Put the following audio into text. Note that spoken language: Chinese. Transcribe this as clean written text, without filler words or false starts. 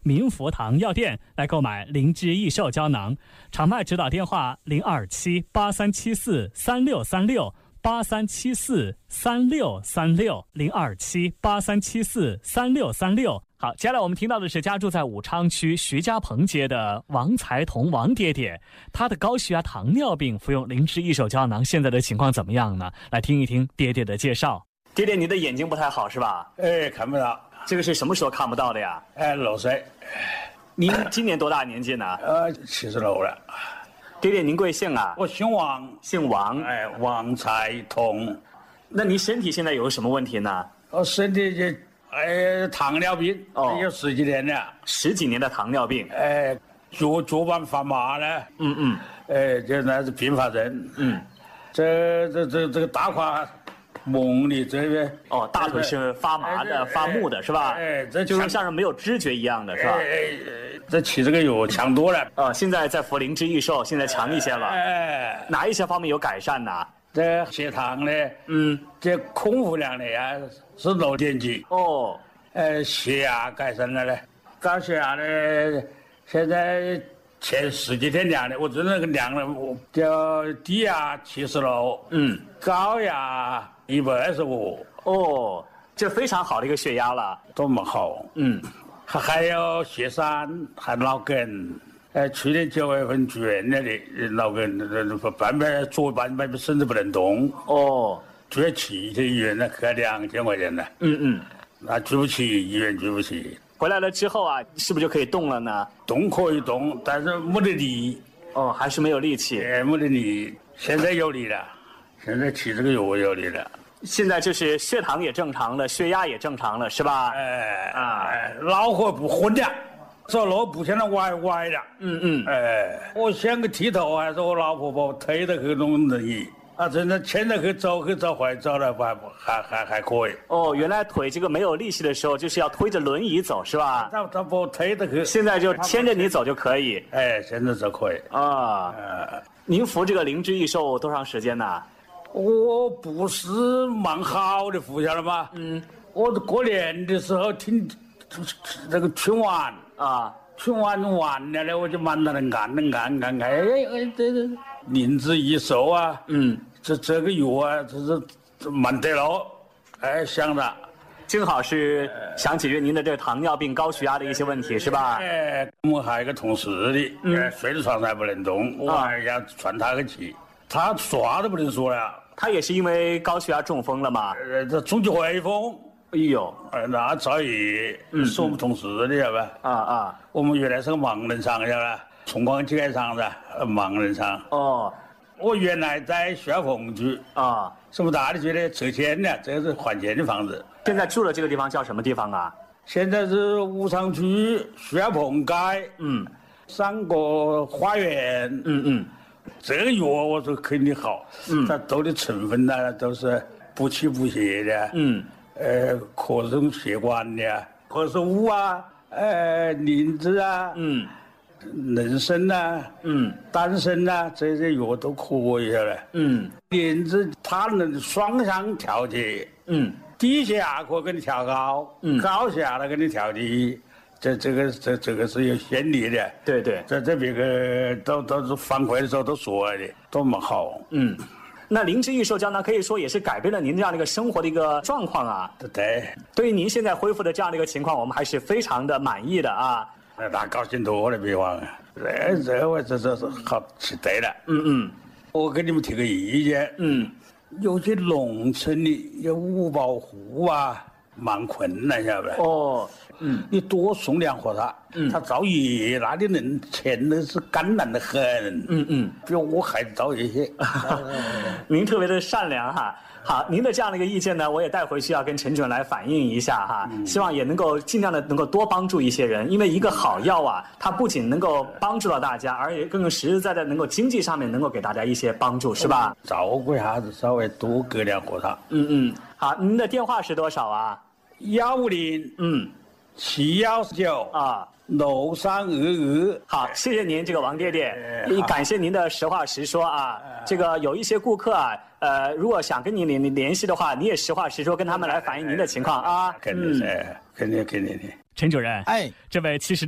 民福堂药店来购买灵芝益寿胶囊。场卖指导电话02783733636，027833636。好，接下来我们听到的是家住在武昌区徐家棚街的王才同王爹爹，他的高血压、糖尿病服用灵芝益寿胶囊，现在的情况怎么样呢？来听一听爹爹的介绍。爹爹，你的眼睛不太好是吧？ 看不到。 这个是什么时候看不到的呀 ？6岁。 您今年多大年纪呢 ？76了。 爹爹，您贵姓啊？ 我姓王。 姓王。 王才同。 那您身体现在有什么问题呢？ 我身体糖尿病，有10几年了。 10几年的糖尿病。 脚板发麻了。就那是并发症。这个大胯蒙里这边。 大腿是发麻的、发木的是吧？这就是像是没有知觉一样的是吧？ 这吃这个药强多了。 现在在服灵芝益寿，现在强一些了。哪一些方面有改善呢？ 这血糖呢？这空腹量呢是6点几。血压改善了呢。高血压呢，现在前10几天量的，我这那个量了，叫低压76，高压125。 这非常好的一个血压了。 多么好。还有血栓，还脑梗。去年9月份住院了的，脑梗半边左半边甚至不能动。住院去医院呢，去了2000块钱呢。那住不起，医院住不起。 回来了之后啊，是不是就可以动了呢？ 动可以动，但是没得力。 还是没有力气。 没得力。现在有力了，现在吃这个药有力了。 现在就是血糖也正常了，血压也正常了，是吧？ 脑壳不昏了，走路不像那歪歪的。我想个剃头，还是我老婆把我推着去弄轮椅。真的牵着去走回走了，还可以。 原来腿这个没有力气的时候，就是要推着轮椅走，是吧？ 他把我推着去。 现在就牵着你走就可以。 现在就可以。 您服这个灵芝益寿多长时间呢？ 我不是蛮好的服下了吗？我过年的时候听那个春晚春晚完了呢，我就蛮能干。这灵芝益寿啊，这个药啊，这是蛮得了。想着， 正好是想解决您的这个糖尿病、高血压的一些问题，是吧？ 我们还有一个同事的，睡在床上不能动，我还要喘他个气，他说话都不能说了。 他也是因为高血压中风了吗？ 这中极汇丰。那赵毅是我们同事的，晓得吧？我们原来是个盲人厂，晓得吧？崇光机械厂的盲人厂。我原来在徐家棚住。什么大的区呢？拆迁了，这是换建的房子。 现在住的这个地方叫什么地方啊？ 现在是武昌区徐家棚街。3个花园。这个药我说肯定好。它都的成分呢都是不气不泄的。扩充血管的，何首乌啊，灵芝啊，人参啊，丹参啊，这些药都可以了。灵芝它能双向调节。低血压可以给你调高，高血压的给你调低。这个是有先例的。 对， 这别个都是反馈的时候都说了的，多么好。 那灵芝益寿胶囊可以说也是改变了您这样的一个生活的一个状况啊。对于您现在恢复的这样的一个情况，我们还是非常的满意的啊。 那高兴多了，别忘了。这是好吃对了。我给你们提个意见。有些农村的有五保户啊，蛮困难，晓得吧？你多送2盒他造业那里人钱都是艰难的很。比如我孩子造一些。 您特别的善良哈。好，您的这样的一个意见呢，我也带回去要跟陈主任来反映一下哈。希望也能够尽量的能够多帮助一些人，因为一个好药啊，它不仅能够帮助到大家，而且更实实在在能够经济上面能够给大家一些帮助，是吧？ 照顾一下子，稍微多给2盒他。 好，您的电话是多少啊 ？150。719 6322。 好，谢谢您，这个王爹爹，也感谢您的实话实说啊。这个有一些顾客啊，如果想跟您联系的话，你也实话实说跟他们来反映您的情况啊。 肯定是，肯定的。 陈主任，这位70